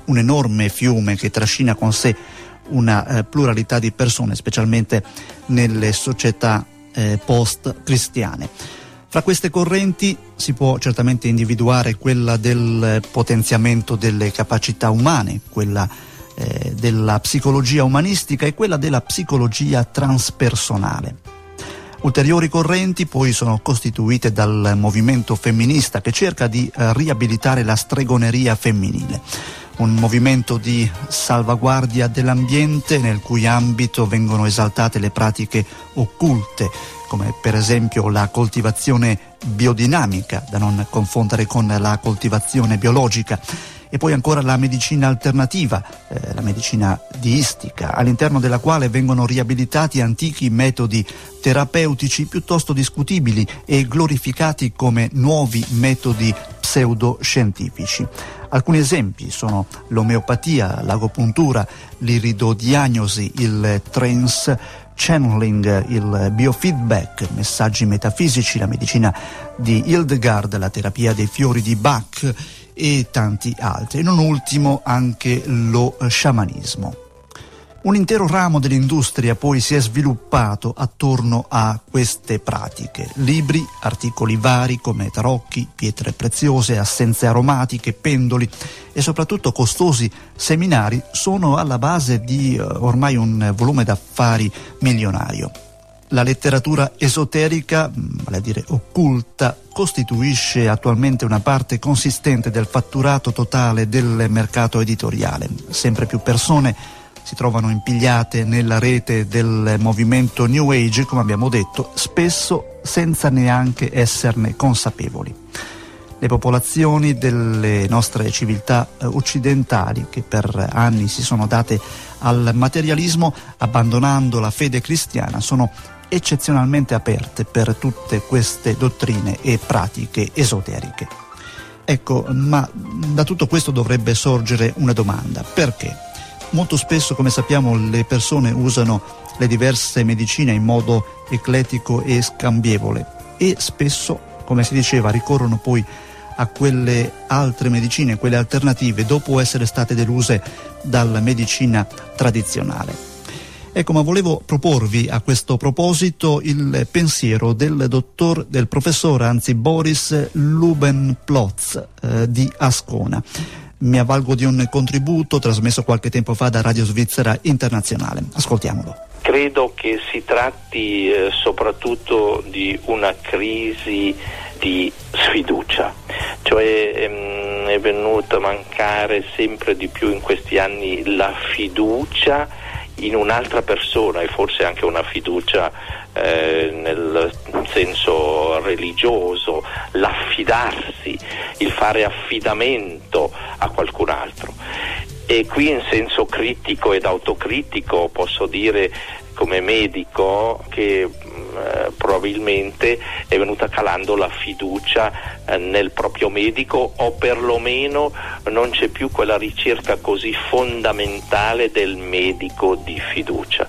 un enorme fiume che trascina con sé una pluralità di persone, specialmente nelle società post-cristiane. Fra queste correnti si può certamente individuare quella del potenziamento delle capacità umane, quella della psicologia umanistica e quella della psicologia transpersonale. Ulteriori correnti poi sono costituite dal movimento femminista, che cerca di riabilitare la stregoneria femminile, un movimento di salvaguardia dell'ambiente nel cui ambito vengono esaltate le pratiche occulte, come per esempio la coltivazione biodinamica, da non confondere con la coltivazione biologica, e poi ancora la medicina alternativa, la medicina deistica, all'interno della quale vengono riabilitati antichi metodi terapeutici piuttosto discutibili e glorificati come nuovi metodi pseudoscientifici. Alcuni esempi sono l'omeopatia, l'agopuntura, l'iridodiagnosi, il trance channeling, il biofeedback, messaggi metafisici, la medicina di Hildegard, la terapia dei fiori di Bach e tanti altri, e non ultimo anche lo sciamanismo. Un intero ramo dell'industria poi si è sviluppato attorno a queste pratiche. Libri, articoli vari come tarocchi, pietre preziose, essenze aromatiche, pendoli e soprattutto costosi seminari sono alla base di ormai un volume d'affari milionario. La letteratura esoterica, vale a dire occulta, costituisce attualmente una parte consistente del fatturato totale del mercato editoriale. Sempre più persone si trovano impigliate nella rete del movimento New Age, come abbiamo detto, spesso senza neanche esserne consapevoli. Le popolazioni delle nostre civiltà occidentali, che per anni si sono date al materialismo, abbandonando la fede cristiana, sono eccezionalmente aperte per tutte queste dottrine e pratiche esoteriche. Ecco, ma da tutto questo dovrebbe sorgere una domanda: perché? Molto spesso, come sappiamo, le persone usano le diverse medicine in modo eclettico e scambievole e spesso, come si diceva, ricorrono poi a quelle altre medicine, quelle alternative, dopo essere state deluse dalla medicina tradizionale. Ecco, ma volevo proporvi a questo proposito il pensiero del professore, anzi Boris Lubenplotz di Ascona. Mi avvalgo di un contributo trasmesso qualche tempo fa da Radio Svizzera Internazionale. Ascoltiamolo. Credo che si tratti soprattutto di una crisi di sfiducia, cioè è venuta a mancare sempre di più in questi anni la fiducia in un'altra persona, e forse anche una fiducia nel senso religioso, l'affidarsi, il fare affidamento a qualcun altro. E qui in senso critico ed autocritico posso dire, come medico, che probabilmente è venuta calando la fiducia nel proprio medico, o perlomeno non c'è più quella ricerca così fondamentale del medico di fiducia.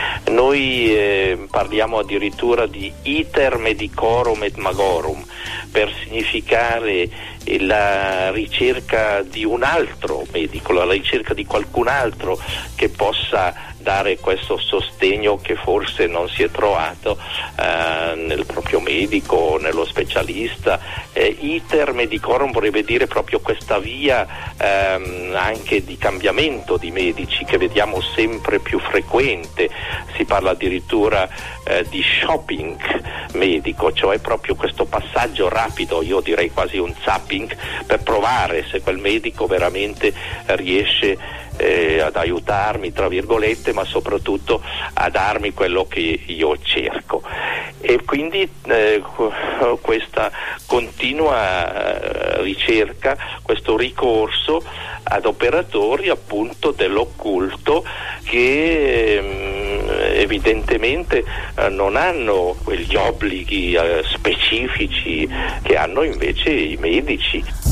Noi parliamo addirittura di iter medicorum et magorum, per significare la ricerca di un altro medico, la ricerca di qualcun altro che possa dare questo sostegno che forse non si è trovato nel proprio medico o nello specialista. Iter medicorum vorrebbe dire proprio questa via anche di cambiamento di medici che vediamo sempre più frequente. Si parla addirittura di shopping medico, cioè proprio questo passaggio rapido, io direi quasi un zapping, per provare se quel medico veramente riesce ad aiutarmi, tra virgolette, ma soprattutto a darmi quello che io cerco. E quindi questa continua ricerca, questo ricorso ad operatori appunto dell'occulto che evidentemente non hanno quegli obblighi specifici che hanno invece i medici.